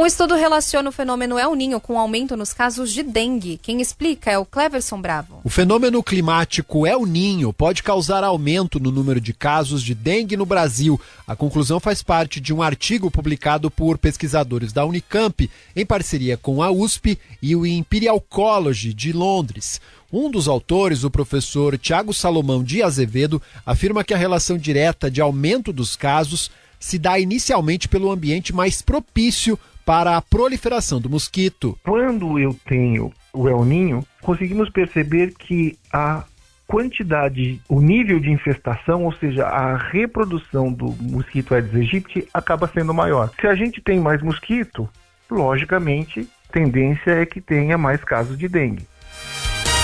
Um estudo relaciona o fenômeno El Niño com o aumento nos casos de dengue. Quem explica é o Cleverson Bravo. O fenômeno climático El Niño pode causar aumento no número de casos de dengue no Brasil. A conclusão faz parte de um artigo publicado por pesquisadores da Unicamp, em parceria com a USP e o Imperial College de Londres. Um dos autores, o professor Tiago Salomão de Azevedo, afirma que a relação direta de aumento dos casos se dá inicialmente pelo ambiente mais propício para a proliferação do mosquito. Quando eu tenho o El Niño, conseguimos perceber que a quantidade, o nível de infestação, ou seja, a reprodução do mosquito Aedes aegypti acaba sendo maior. Se a gente tem mais mosquito, logicamente, a tendência é que tenha mais casos de dengue.